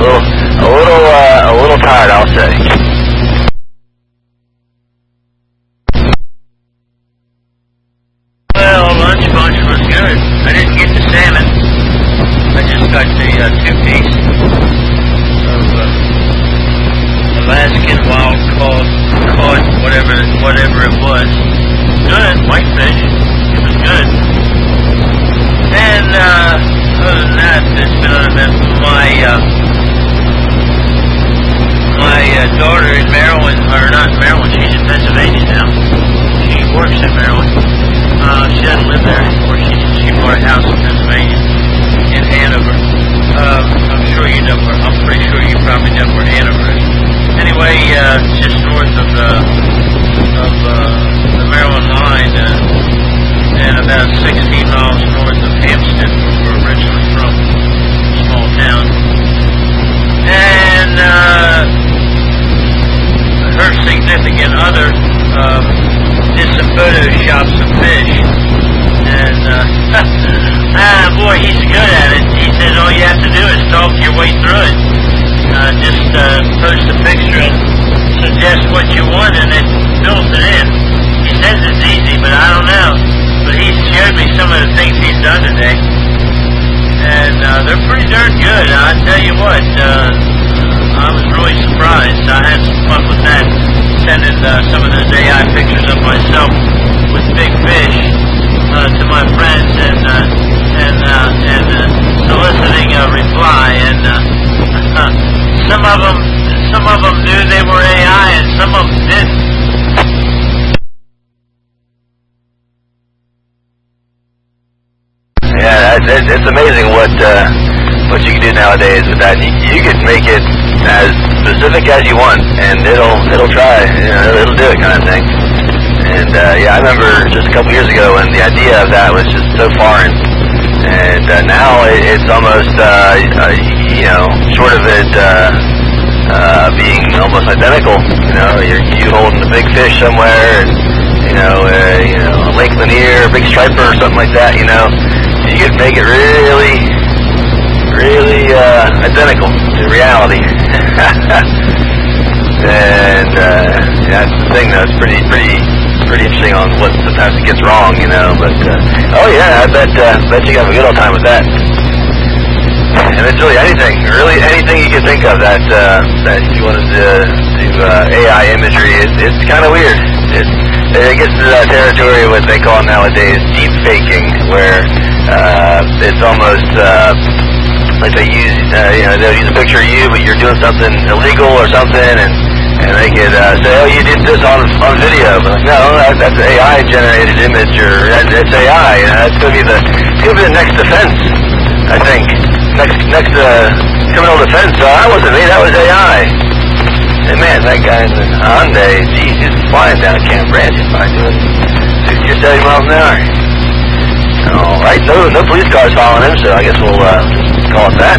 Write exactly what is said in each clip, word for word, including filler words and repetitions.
little, a little, uh, a little tired, I'll say. Well, lunch bunch was good. I didn't get the salmon. I just got the uh, two-piece of uh, Alaskan wild caught, caught whatever, whatever it was. Good, whitefish. It was good. And uh, other than that, there's been uneventful. My uh, my uh, daughter in Maryland, or not in Maryland, she's in Pennsylvania now. She works in Maryland. Uh, she doesn't live there anymore. She she bought a house in Pennsylvania, in Hanover. Um, I'm sure you know where. I'm pretty sure you probably know where Hanover is. Anyway, uh, just north of the of uh, the Maryland line, uh, and about sixteen miles north of Hampstead, where we're originally from, a small town. And uh, her significant other um, did some photoshops of fish, and uh, ah, boy, he's good at it. He says all you have to do is talk your way through it. Uh, just uh, post a picture and suggest what you want, and it fills it in. He says it's easy, but I don't know. But he showed me some of the things he's done today, and uh, they're pretty darn good. I tell you what, uh, I was really surprised. I had some fun with that, sending uh, some of those A I pictures of myself with big fish uh, to my friends, and uh, and uh, and uh, soliciting a reply. And uh, some of them, some of them knew they were A I, and some of them didn't. Yeah, it's, it's amazing what uh, what you can do nowadays with that. You, you can make it as specific as you want, and it'll it'll try, you know, it'll do it, kind of thing. And uh, yeah, I remember just a couple years ago when the idea of that was just so foreign, and uh, now it, it's almost uh, uh, you know, short of it uh, uh, being almost identical. You know, you're you holding a big fish somewhere, and you know, uh, you know, a lake lanier, a big striper, or something like that. You know. You could make it really, really uh, identical to reality. And uh, yeah, that's the thing, though. It's pretty, pretty, pretty interesting on what sometimes it gets wrong, you know. But uh, oh yeah, I bet, uh, bet you have a good old time with that. And it's really anything, really anything you can think of that uh, that you wanted to do uh, A I imagery. It, it's kind of weird. It, it gets to that territory what they call nowadays deep faking, where uh, it's almost uh, like they use, uh, you know, they'll use a picture of you, but you're doing something illegal or something, and and they could uh, say, oh, you did this on on video. But like, no, that, that's an A I generated image, or that, it's A I. You know, that's gonna be the it's gonna be the next defense, I think. Next, next uh, criminal defense. So that wasn't me. That was A I. And man, that guy in the Hyundai, geez, he's flying down Camp Branch. He's probably doing sixty or seventy miles an hour. All right, no, no police cars following him, so I guess we'll uh, just call it that.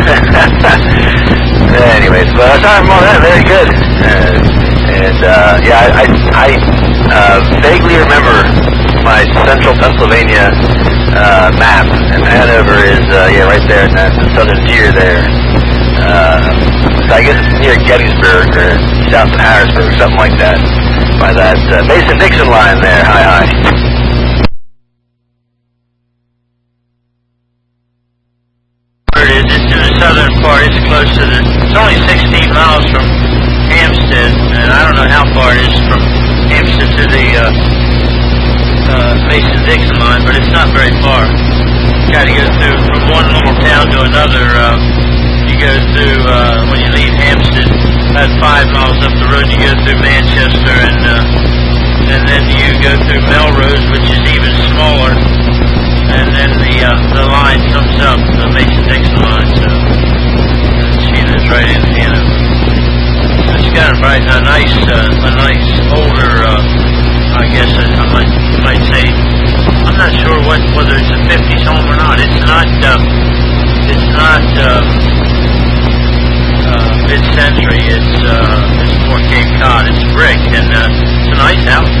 Anyways, but aside from all that, very good. Uh, and uh, yeah, I, I uh, vaguely remember my central Pennsylvania uh, map, and Hanover is uh, yeah right there in that southern tier there. Uh, so I guess it's near Gettysburg or south of Harrisburg or something like that, by that uh, Mason-Dixon line there. Hi, hi. It is. It's in the southern part. It's close to the. It's only sixteen miles from Hampstead, and I don't know how far it is from Hampstead to the uh, uh, Mason-Dixon line, but it's not very far. You got to go through from one little town to another. Uh, you go through uh, when you leave Hampstead, about five miles up the road. You go through Manchester, and uh, and then you go through Melrose, which is even smaller. And then the uh, the line comes up, the Mason-Dixon line, so she lives right in Hanover. So it's got a, right, a nice, uh, a nice older, uh, I guess I, I might might say, I'm not sure what whether it's a fifties home or not. It's not, uh, it's not uh, uh, mid-century. It's uh, it's more Cape Cod. It's brick, and uh, it's a nice house.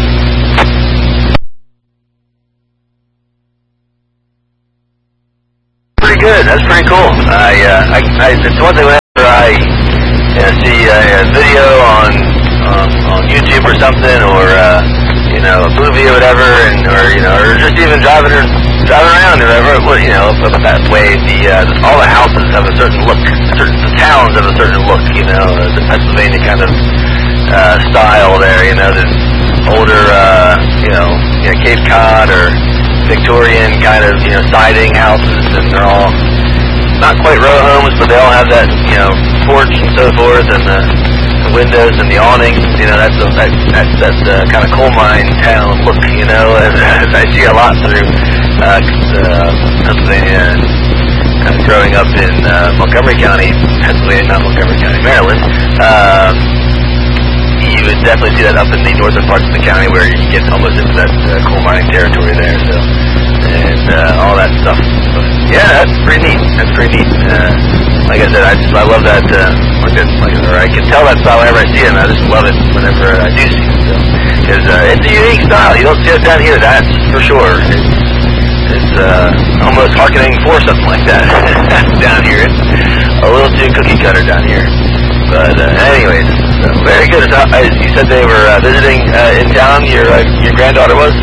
Good. That's pretty cool. I, uh, I, I, it's one thing whenever I you know, see a, a video on, on on YouTube or something, or uh, you know, a movie or whatever, and or you know, or just even driving or driving around or whatever, you know, up that way, the, uh, the all the houses have a certain look, certain the towns have a certain look, you know, uh, the Pennsylvania kind of uh, style there, you know, the older, uh, you know, you know, Cape Cod or Victorian kind of, you know, siding houses, and they're all not quite row homes, but they all have that, you know, porch and so forth, and the, the windows and the awnings. You know, that's a, that that that uh, kind of coal mine town look. You know, and I see a lot through uh, uh, Pennsylvania, and kind of growing up in uh, Montgomery County, Pennsylvania, not Montgomery County, Maryland. Um, you would definitely see that up in the northern parts of the county, where you get almost into that uh, coal mining territory there. So, and uh, all that stuff. But yeah, that's pretty neat. That's pretty neat. Uh, like I said, I just I love that. Uh, like, that like, or I can tell that style whenever I see it, and I just love it whenever I do see it. So, because uh, it's a unique style. You don't see it down here. That's for sure. It's, it's uh, almost harkening for something like that down here. It's a little too cookie cutter down here. But uh, anyways, so very good. So, uh, you said they were uh, visiting uh, in town. Your uh, your granddaughter was.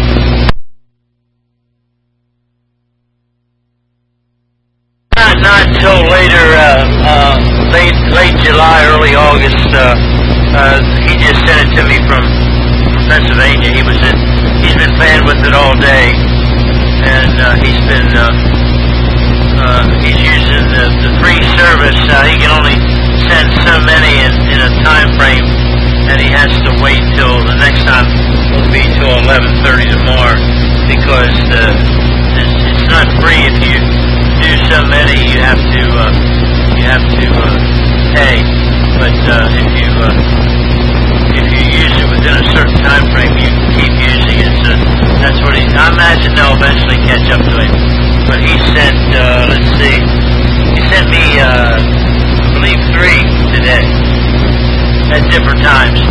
Not not until later, uh, uh, late late July, early August. Uh, uh, he just sent it to me from, from Pennsylvania. He was in. He's been playing with it all day, and uh, he's been. Uh, uh, he's using the, the free service. Uh, he can only send so many in, in a time frame, and he has to wait till the next time will be till eleven thirty tomorrow, because uh, it's, it's not free. If you do so many, you have to uh, you have to uh, pay. But uh, if you uh, if you use it within a certain time frame, you can keep using it. So that's what he. I imagine they'll eventually catch up to him. But he sent. Uh, let's see. He sent me. Uh, I believe three today at different times.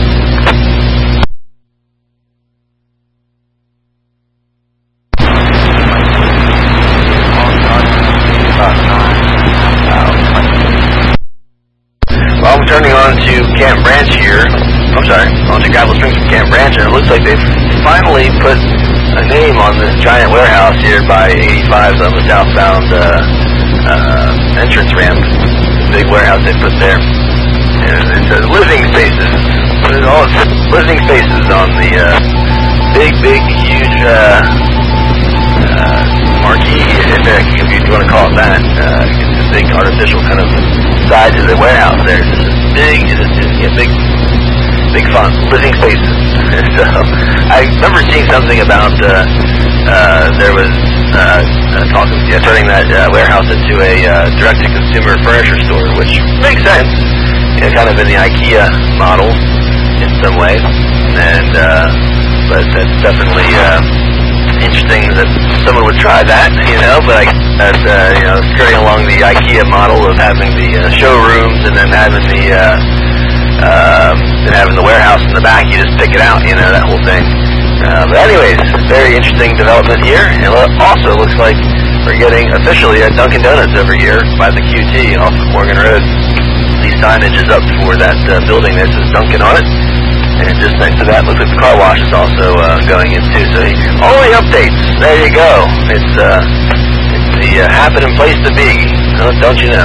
Well, I'm turning on to Camp Branch here. I'm sorry, on to Gravel Springs from Camp Branch, and it looks like they've finally put a name on this giant warehouse here by eighty-five on the southbound uh, uh, entrance ramp. Big warehouse they put there, and it says living spaces. There's all living spaces on the uh, big, big, huge uh, uh, marquee, if, if you want to call it that. Uh, it's a big artificial kind of side to the warehouse there. It's just big, it's just, yeah, big, big font, living spaces. So I remember seeing something about uh, uh, there was uh, uh, talking, yeah, turning that uh, warehouse into a uh, direct-to-consumer furniture store, which makes sense, you know, kind of in the IKEA model in some ways. And uh, but that's definitely uh, interesting that someone would try that, you know. But I guess that uh, you know, skirting along the IKEA model of having the uh, showrooms and then having the uh, uh, and having the warehouse in the back, you just pick it out, you know, that whole thing. Uh, but anyways, very interesting development here. And it also looks like we're getting officially a Dunkin' Donuts over here by the Q T off of Morgan Road. The signage is up for that uh, building that says Dunkin' on it. And just next to that, looks like the car wash is also uh, going in too. So all the updates, there you go. It's, uh, it's the uh, happening place to be, don't you know?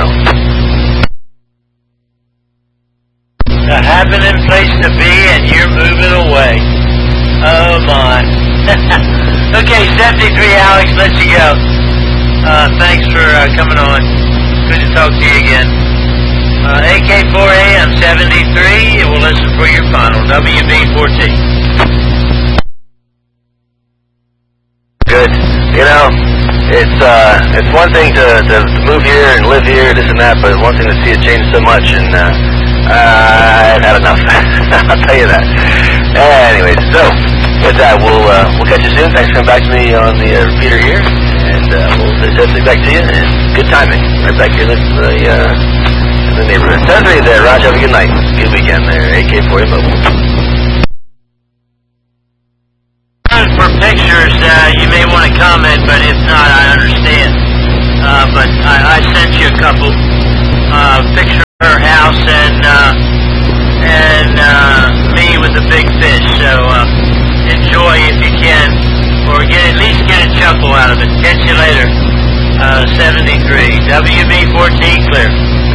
The happening place to be, and you're moving away. Oh my. Okay, seventy-three, Alex, let you go. Uh, thanks for uh, coming on. Good to talk to you again. Uh, A K four A M seventy-three, we'll listen for your final. W B fourteen. Good. You know, it's uh, it's one thing to, to move here and live here, this and that, but it's one thing to see it change so much, and uh, uh, I've had enough. I'll tell you that. Anyways, so with that, we'll uh, we'll catch you soon. Thanks for coming back to me on the uh, repeater here, and uh, we'll definitely back to you. And good timing, right back here in the uh, in the neighborhood. Sounds great there, Raj. Have a good night. Good weekend there. A K four A Mobile. For pictures, uh, you may want to comment, but if not, I understand. Uh, but I, I sent you a couple uh, picture and uh, and uh, me with the big fish. So uh, enjoy if you can, or get at least get a chuckle out of it. Catch you later. Uh, seventy-three W B fourteen clear.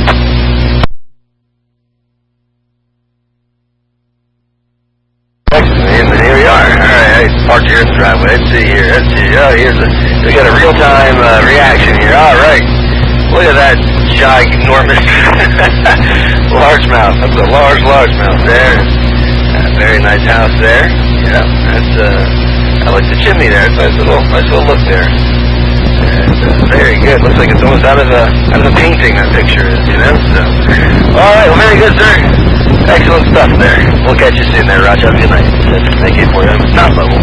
And here we are. All right, I parked here in the driveway. Let's see here. Let's see. Oh, here's a. We got a real-time uh, reaction here. All right. Look at that ginormous largemouth. That's a large largemouth there. Uh, very nice house there. Yeah, that's. Uh, I like the chimney there. It's a nice little, nice little look there. And, uh, very good. Looks like it's almost out of a out of a painting. That picture is, you know. So, all right. Well, very good, sir. Excellent stuff there. We'll catch you soon there, Roger. Have a good night. Thank you for them. Not level.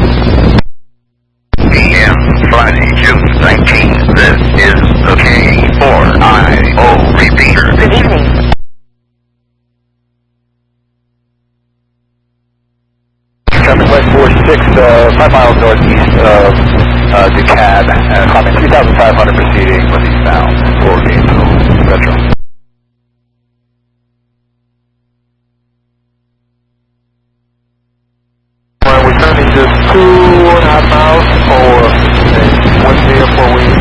P M Friday, June nineteenth. This is the K four I O repeater. Good evening. Coming west forty-six, uh, five miles northeast of uh, DeKalb, uh, climbing three thousand five hundred proceeding northeastbound for Gainesville Retro. We're turning just two and a half miles for one day before we